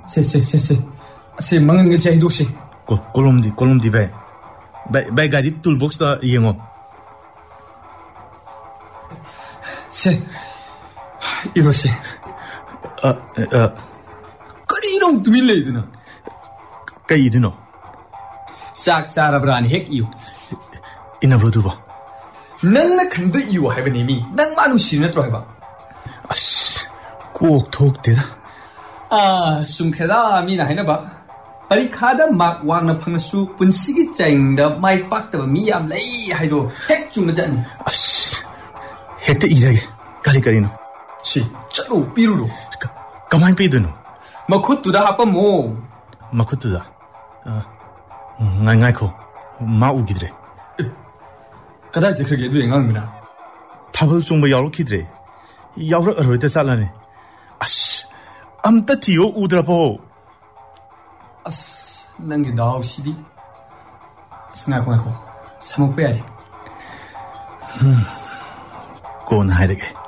세 망은 것이 해독시. 꼴롬디 바이 가리 툴복스다 이행어. 세 이러시. 그리롱 두밀레이드나. 까이드노. 싹 사라브라니 핵 이유. 이나브로두바. 넌나 간도 이유 하이바님이 난 마누 시르나트로 하이바. 아씨 꼭 독대라. 숨खे다 미나 하이나바. Parikada mak wang na pangsu punsigi chang da mai pak da mi yam lei haido hek chung na jan. Hekta irage kari no. Si chalo piruro. Kamai pidu no. Makut tu da hapa mo. Makut tu da. Ngai ko ma ugidre. Kada je khage du engang mina. Phabul chung ba yauro kidre. Yauro aroi ta salane. Amta thiyo udra po. nangi daw sidi. Ngako. Samok pe ari. Ko na haidege.